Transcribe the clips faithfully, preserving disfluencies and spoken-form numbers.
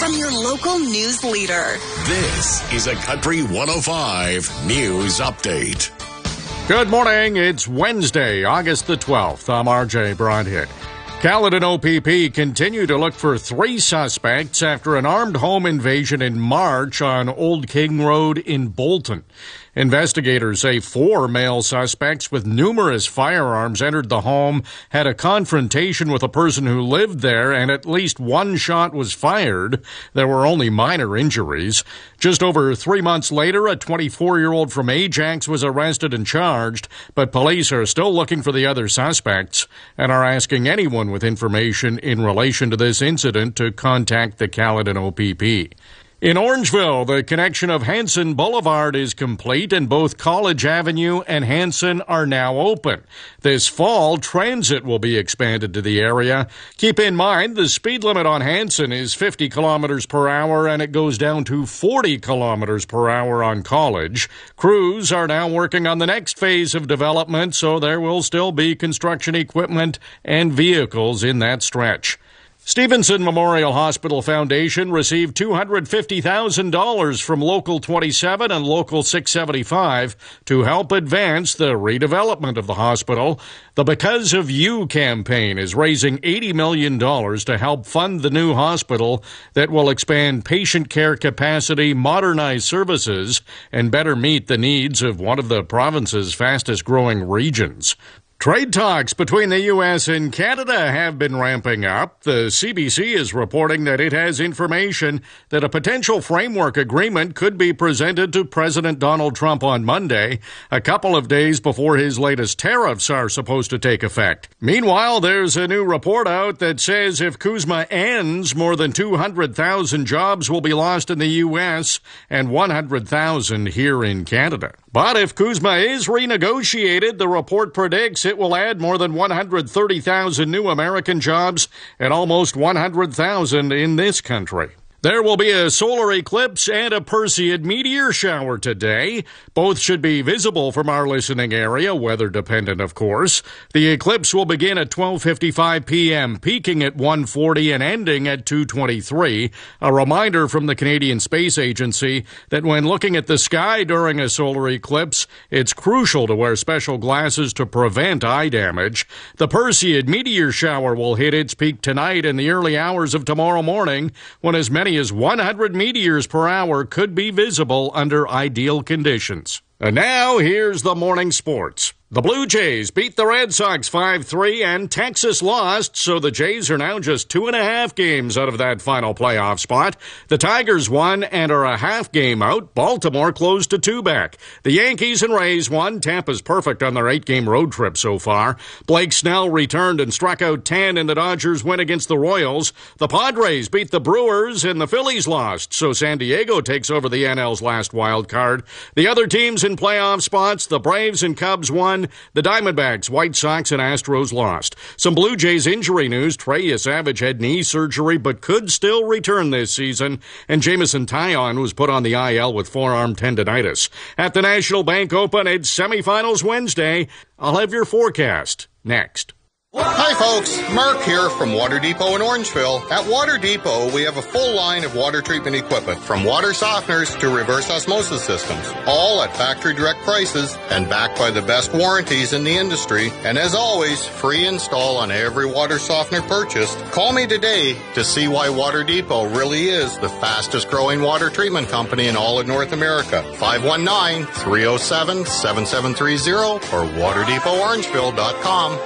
from your local news leader. This is a Country one oh five News Update. Good morning. It's Wednesday, August the twelfth. I'm R J Broadhead. Caledon O P P continue to look for three suspects after an armed home invasion in March on Old King Road in Bolton. Investigators say four male suspects with numerous firearms entered the home, had a confrontation with a person who lived there, and at least one shot was fired. There were only minor injuries. Just over three months later, a twenty-four-year-old from Ajax was arrested and charged, but police are still looking for the other suspects and are asking anyone with information in relation to this incident to contact the Caledon O P P. In Orangeville, the connection of Hanson Boulevard is complete and both College Avenue and Hanson are now open. This fall, transit will be expanded to the area. Keep in mind, the speed limit on Hanson is fifty kilometers per hour and it goes down to forty kilometers per hour on College. Crews are now working on the next phase of development, so there will still be construction equipment and vehicles in that stretch. Stevenson Memorial Hospital Foundation received two hundred fifty thousand dollars from Local twenty-seven and Local six seventy-five to help advance the redevelopment of the hospital. The Because of You campaign is raising eighty million dollars to help fund the new hospital that will expand patient care capacity, modernize services, and better meet the needs of one of the province's fastest-growing regions. Trade talks between the U S and Canada have been ramping up. The C B C is reporting that it has information that a potential framework agreement could be presented to President Donald Trump on Monday, a couple of days before his latest tariffs are supposed to take effect. Meanwhile, there's a new report out that says if CUSMA ends, more than two hundred thousand jobs will be lost in the U S and one hundred thousand here in Canada. But if CUSMA is renegotiated, the report predicts it will add more than one hundred thirty thousand new American jobs and almost one hundred thousand in this country. There will be a solar eclipse and a Perseid meteor shower today. Both should be visible from our listening area, weather dependent, of course. The eclipse will begin at twelve fifty-five p.m., peaking at one forty and ending at two twenty-three. A reminder from the Canadian Space Agency that when looking at the sky during a solar eclipse, it's crucial to wear special glasses to prevent eye damage. The Perseid meteor shower will hit its peak tonight in the early hours of tomorrow morning, when as many as one hundred meteors per hour could be visible under ideal conditions. And now, here's the morning sports. The Blue Jays beat the Red Sox five three and Texas lost, so the Jays are now just two and a half games out of that final playoff spot. The Tigers won and are a half game out. Baltimore closed to two back. The Yankees and Rays won. Tampa's perfect on their eight-game road trip so far. Blake Snell returned and struck out ten in the Dodgers win against the Royals. The Padres beat the Brewers and the Phillies lost, so San Diego takes over the N L's last wild card. The other teams in playoff spots, the Braves and Cubs won. The Diamondbacks, White Sox, and Astros lost. Some Blue Jays injury news. Trey Savage had knee surgery but could still return this season. And Jameson Taillon was put on the I L with forearm tendonitis. At the National Bank Open, it's semifinals Wednesday. I'll have your forecast next. Hi folks, Mark here from Water Depot in Orangeville. At Water Depot, we have a full line of water treatment equipment, from water softeners to reverse osmosis systems, all at factory direct prices and backed by the best warranties in the industry. And as always, free install on every water softener purchased. Call me today to see why Water Depot really is the fastest growing water treatment company in all of North America. five one nine, three oh seven, seven seven three oh or water depot orangeville dot com.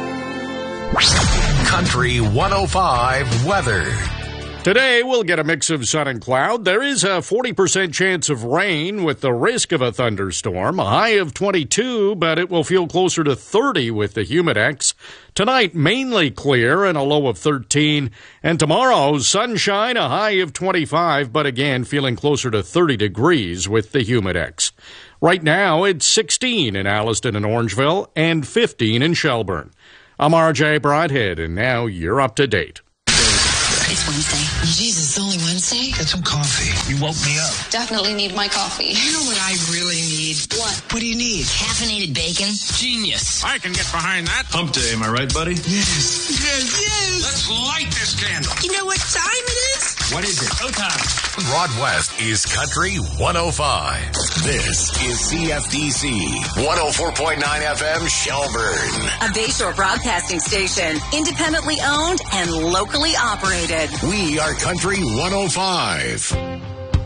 Country one oh five weather. Today, we'll get a mix of sun and cloud. There is a forty percent chance of rain with the risk of a thunderstorm. A high of twenty-two, but it will feel closer to thirty with the Humidex. Tonight, mainly clear and a low of thirteen. And tomorrow, sunshine, a high of twenty-five, but again, feeling closer to thirty degrees with the Humidex. Right now, it's sixteen in Alliston and Orangeville and fifteen in Shelburne. I'm R J Broadhead, and now you're up to date. It's Wednesday. Jesus, it's only Wednesday? Get some coffee. You woke me up. Definitely need my coffee. You know what I really need? What? What do you need? Caffeinated bacon. Genius. I can get behind that. Hump day, am I right, buddy? Yes. Yes, yes. Let's light this candle. You know what time it is? What is it? Showtime. Rod West is Country one oh five. This is C F D C one oh four point nine F M Shelburne. A Bayshore broadcasting station, independently owned and locally operated. We are Country one oh five.